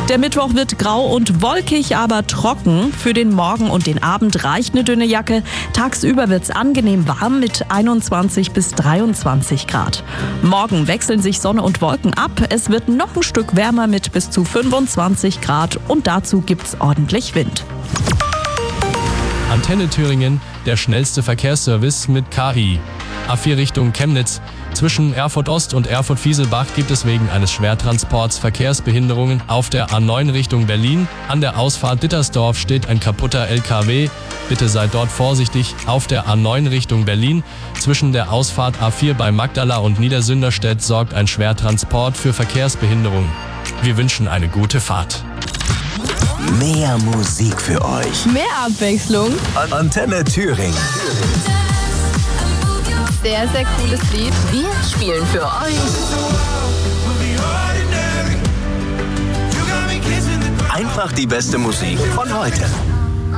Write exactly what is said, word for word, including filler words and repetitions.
Der Mittwoch wird grau und wolkig, aber trocken. Für den Morgen und den Abend reicht eine dünne Jacke. Tagsüber wird's angenehm warm mit einundzwanzig bis dreiundzwanzig Grad. Morgen wechseln sich Sonne und Wolken ab. Es wird noch ein Stück wärmer mit bis zu fünfundzwanzig Grad und dazu gibt's ordentlich Wind. Antenne Thüringen, der schnellste Verkehrsservice mit K I. A vier Richtung Chemnitz. Zwischen Erfurt Ost und Erfurt-Fieselbach gibt es wegen eines Schwertransports Verkehrsbehinderungen auf der A neun Richtung Berlin. An der Ausfahrt Dittersdorf steht ein kaputter L K W. Bitte seid dort vorsichtig. Auf der A neun Richtung Berlin. Zwischen der Ausfahrt A vier bei Magdala und Niedersünderstedt sorgt ein Schwertransport für Verkehrsbehinderungen. Wir wünschen eine gute Fahrt. Mehr Musik für euch. Mehr Abwechslung. Antenne Thüringen. Sehr, sehr cooles Lied. Wir spielen für euch Einfach die beste Musik von heute.